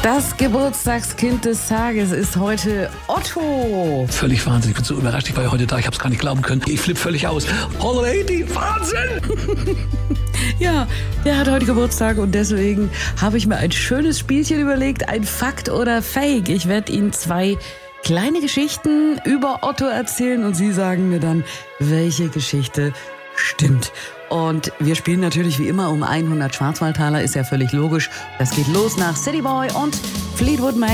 Das Geburtstagskind des Tages ist heute Otto. Völlig Wahnsinn. Ich bin so überrascht. Ich war ja heute da. Ich habe es gar nicht glauben können. Ich flippe völlig aus. Already? Wahnsinn! Ja, der hat heute Geburtstag und deswegen habe ich mir ein schönes Spielchen überlegt. Ein Fakt oder Fake. Ich werde Ihnen 2 kleine Geschichten über Otto erzählen und Sie sagen mir dann, welche Geschichte stimmt. Und wir spielen natürlich wie immer um 100 Schwarzwaldtaler, ist ja völlig logisch. Das geht los nach City Boy und Fleetwood Mac.